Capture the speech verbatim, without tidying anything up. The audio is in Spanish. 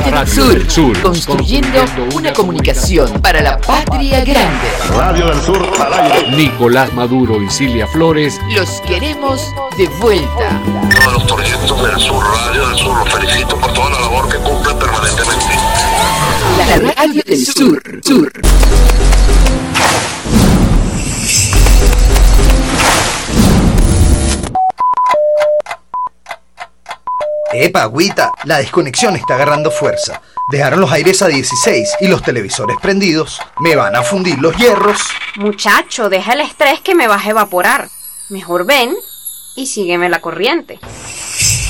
Radio del Sur, Sur, construyendo una comunicación para la patria grande. Radio del Sur al aire. Nicolás Maduro y Silvia Flores. Los queremos de vuelta. Todos los proyectos del Sur, Radio del Sur, los felicito por toda la labor que cumplen permanentemente. La Radio del Sur, Sur. Epa, agüita, la desconexión está agarrando fuerza. Dejaron los aires a dieciséis y los televisores prendidos. Me van a fundir los hierros. Muchacho, deja el estrés que me vas a evaporar. Mejor ven y sígueme la corriente.